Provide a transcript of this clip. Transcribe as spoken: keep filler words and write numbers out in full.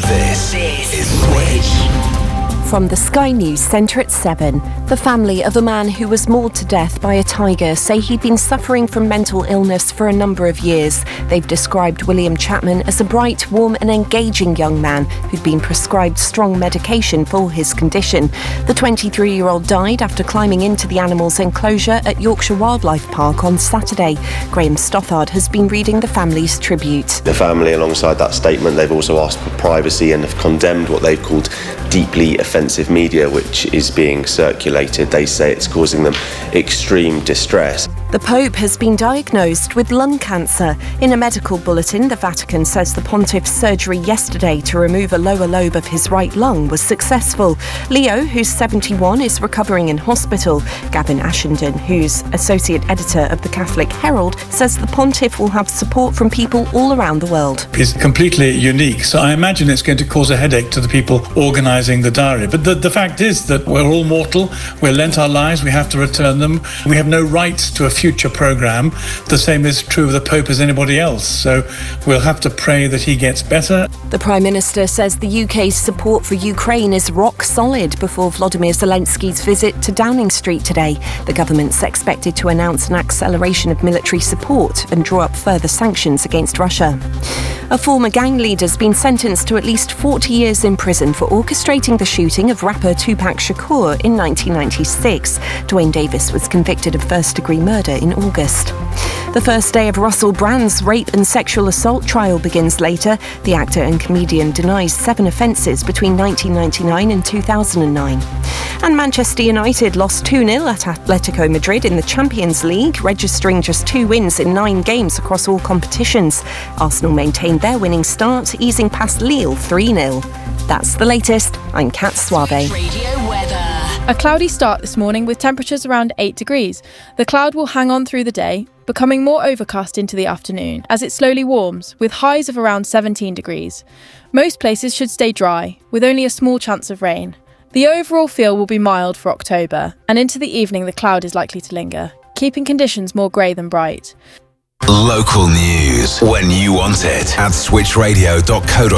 This is Switch. From the Sky News Centre at seven, the family of a man who was mauled to death by a tiger say he'd been suffering from mental illness for a number of years. They've described William Chapman as a bright, warm and engaging young man who'd been prescribed strong medication for his condition. The twenty-three-year-old died after climbing into the animal's enclosure at Yorkshire Wildlife Park on Saturday. Graham Stothard has been reading the family's tribute. The family, alongside that statement, they've also asked for privacy and have condemned what they've called deeply offensive media which is being circulated. They say it's causing them extreme distress. The Pope has been diagnosed with lung cancer. In a medical bulletin, the Vatican says the pontiff's surgery yesterday to remove a lower lobe of his right lung was successful. Leo, who's seventy-one, is recovering in hospital. Gavin Ashenden, who's associate editor of the Catholic Herald, says the pontiff will have support from people all around the world. He's completely unique, so I imagine it's going to cause a headache to the people organising the diary. But the, the fact is that we're all mortal, we're lent our lives, we have to return them. We have no right to a future programme. The same is true of the Pope as anybody else, so we'll have to pray that he gets better. The Prime Minister says the U K's support for Ukraine is rock solid before Volodymyr Zelensky's visit to Downing Street today. The government's expected to announce an acceleration of military support and draw up further sanctions against Russia. A former gang leader's been sentenced to at least forty years in prison for orchestrating the shooting of rapper Tupac Shakur in nineteen ninety-six. Dwayne Davis was convicted of first-degree murder in August. The first day of Russell Brand's rape and sexual assault trial begins later. The actor and comedian denies seven offences between nineteen ninety-nine and two thousand nine. And Manchester United lost two nil at Atletico Madrid in the Champions League, registering just two wins in nine games across all competitions. Arsenal maintained their winning start, easing past Lille three nil. That's the latest. I'm Kat Suave. Radio weather. A cloudy start this morning with temperatures around eight degrees. The cloud will hang on through the day, becoming more overcast into the afternoon as it slowly warms, with highs of around seventeen degrees. Most places should stay dry, with only a small chance of rain. The overall feel will be mild for October, and into the evening the cloud is likely to linger, keeping conditions more grey than bright. Local news when you want it at switch radio dot co dot